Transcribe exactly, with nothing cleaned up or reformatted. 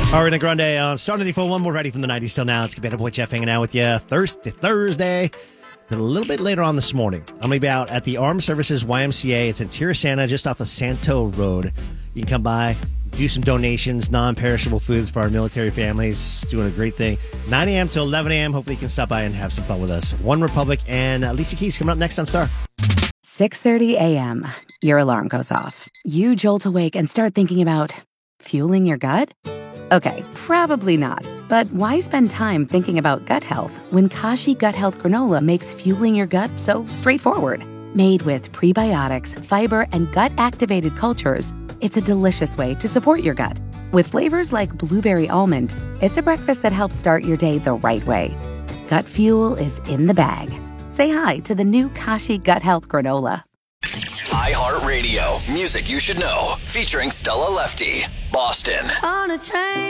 Ariana Grande on Star ninety-four point one. We're ready from the nineties till now. It's Better Boy Jeff hanging out with you Thursday. Thursday. It's a little bit later on this morning. I'm going to be out at the Armed Services Y M C A. It's in Tirisana, just off of Santo Road. You can come by, do some donations, non-perishable foods for our military families. Doing a great thing. nine a.m. till eleven a.m. Hopefully you can stop by and have some fun with us. One Republic and Alicia Keys coming up next on Star. six thirty a.m. Your alarm goes off. You jolt awake and start thinking about fueling your gut? Okay, probably not. But why spend time thinking about gut health when Kashi Gut Health Granola makes fueling your gut so straightforward? Made with prebiotics, fiber, and gut-activated cultures, it's a delicious way to support your gut. With flavors like blueberry almond, it's a breakfast that helps start your day the right way. Gut fuel is in the bag. Say hi to the new Kashi Gut Health Granola. iHeartRadio. Music you should know. Featuring Stella Lefty. Boston. On a train.